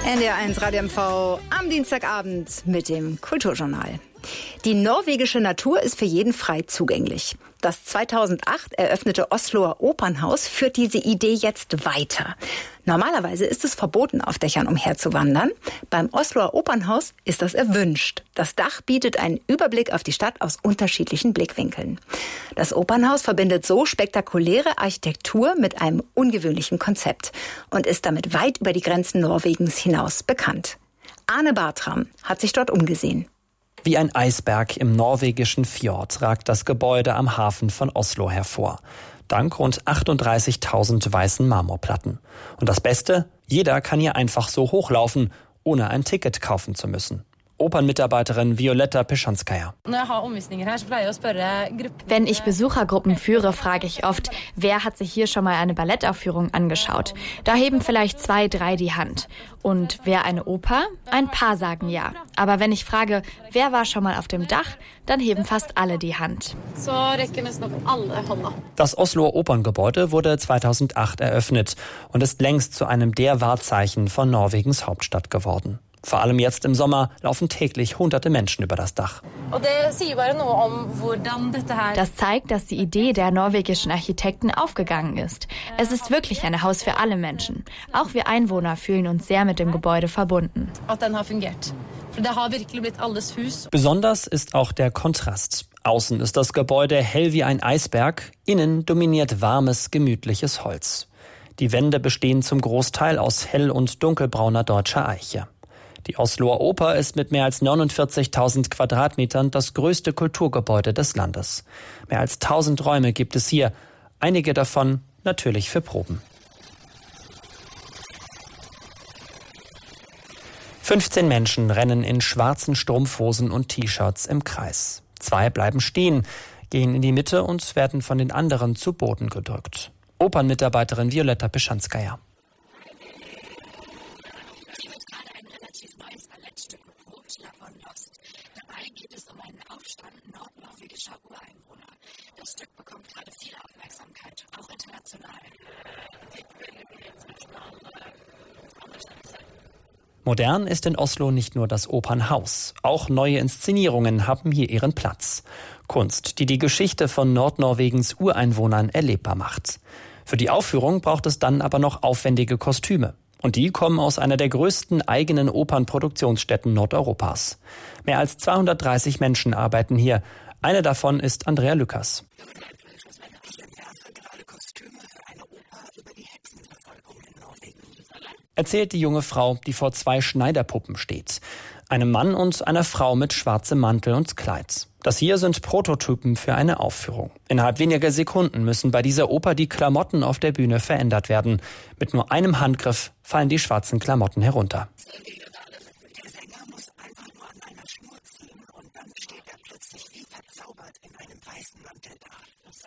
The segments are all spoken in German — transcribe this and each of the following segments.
NDR1 Radio MV am Dienstagabend mit dem Kulturjournal. Die norwegische Natur ist für jeden frei zugänglich. Das 2008 eröffnete Osloer Opernhaus führt diese Idee jetzt weiter. Normalerweise ist es verboten, auf Dächern umherzuwandern. Beim Osloer Opernhaus ist das erwünscht. Das Dach bietet einen Überblick auf die Stadt aus unterschiedlichen Blickwinkeln. Das Opernhaus verbindet so spektakuläre Architektur mit einem ungewöhnlichen Konzept und ist damit weit über die Grenzen Norwegens hinaus bekannt. Arne Bartram hat sich dort umgesehen. Wie ein Eisberg im norwegischen Fjord ragt das Gebäude am Hafen von Oslo hervor. Dank rund 38.000 weißen Marmorplatten. Und das Beste, jeder kann hier einfach so hochlaufen, ohne ein Ticket kaufen zu müssen. Opernmitarbeiterin Violetta Peschanskaya. Wenn ich Besuchergruppen führe, frage ich oft, wer hat sich hier schon mal eine Ballettaufführung angeschaut? Da heben vielleicht 2, 3 die Hand. Und wer eine Oper? Ein paar sagen ja. Aber wenn ich frage, wer war schon mal auf dem Dach, dann heben fast alle die Hand. Das Osloer Operngebäude wurde 2008 eröffnet und ist längst zu einem der Wahrzeichen von Norwegens Hauptstadt geworden. Vor allem jetzt im Sommer laufen täglich hunderte Menschen über das Dach. Das zeigt, dass die Idee der norwegischen Architekten aufgegangen ist. Es ist wirklich ein Haus für alle Menschen. Auch wir Einwohner fühlen uns sehr mit dem Gebäude verbunden. Besonders ist auch der Kontrast. Außen ist das Gebäude hell wie ein Eisberg, innen dominiert warmes, gemütliches Holz. Die Wände bestehen zum Großteil aus hell- und dunkelbrauner deutscher Eiche. Die Osloer Oper ist mit mehr als 49.000 Quadratmetern das größte Kulturgebäude des Landes. Mehr als 1000 Räume gibt es hier, einige davon natürlich für Proben. 15 Menschen rennen in schwarzen Strumpfhosen und T-Shirts im Kreis. 2 bleiben stehen, gehen in die Mitte und werden von den anderen zu Boden gedrückt. Opernmitarbeiterin Violetta Peschanskaya. Dabei geht es um einen Aufstand nordnorwegischer Ureinwohner. Das Stück bekommt gerade viel Aufmerksamkeit, auch international. Modern ist in Oslo nicht nur das Opernhaus. Auch neue Inszenierungen haben hier ihren Platz. Kunst, die die Geschichte von Nordnorwegens Ureinwohnern erlebbar macht. Für die Aufführung braucht es dann aber noch aufwendige Kostüme. Und die kommen aus einer der größten eigenen Opernproduktionsstätten Nordeuropas. Mehr als 230 Menschen arbeiten hier. Eine davon ist Andrea Lückers. Erzählt die junge Frau, die vor 2 Schneiderpuppen steht. Einem Mann und einer Frau mit schwarzem Mantel und Kleid. Das hier sind Prototypen für eine Aufführung. Innerhalb weniger Sekunden müssen bei dieser Oper die Klamotten auf der Bühne verändert werden. Mit nur einem Handgriff fallen die schwarzen Klamotten herunter. Der Sänger muss einfach nur an einer Schnur ziehen und dann steht er plötzlich wie verzaubert in einem weißen Mantel da.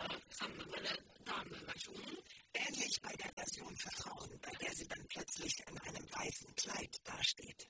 Ähnlich bei der Version für Frauen, bei der sie dann plötzlich in einem weißen Kleid dasteht.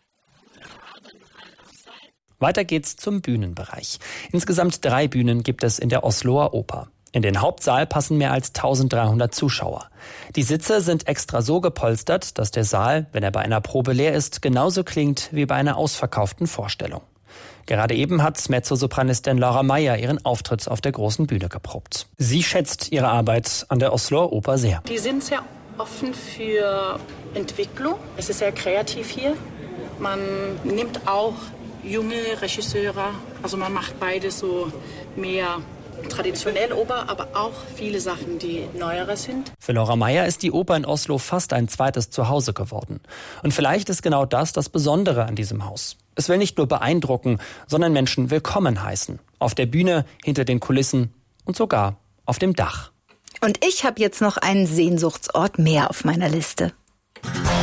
Weiter geht's zum Bühnenbereich. Insgesamt 3 Bühnen gibt es in der Osloer Oper. In den Hauptsaal passen mehr als 1300 Zuschauer. Die Sitze sind extra so gepolstert, dass der Saal, wenn er bei einer Probe leer ist, genauso klingt wie bei einer ausverkauften Vorstellung. Gerade eben hat Mezzosopranistin Laura Meyer ihren Auftritt auf der großen Bühne geprobt. Sie schätzt ihre Arbeit an der Osloer Oper sehr. Die sind sehr offen für Entwicklung. Es ist sehr kreativ hier. Man nimmt auch junge Regisseure, also man macht beides so mehr traditionell Oper, aber auch viele Sachen, die neuere sind. Für Laura Meyer ist die Oper in Oslo fast ein zweites Zuhause geworden. Und vielleicht ist genau das Besondere an diesem Haus. Es will nicht nur beeindrucken, sondern Menschen willkommen heißen. Auf der Bühne, hinter den Kulissen und sogar auf dem Dach. Und ich habe jetzt noch einen Sehnsuchtsort mehr auf meiner Liste.